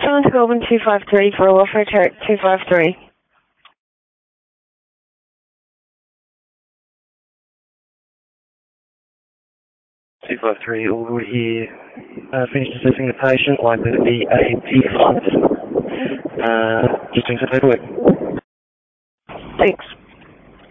Melbourne 253 for Welfare Territory 253. 253, all here. Finished assessing the patient, likely to be a P5. Just doing some paperwork. Thanks.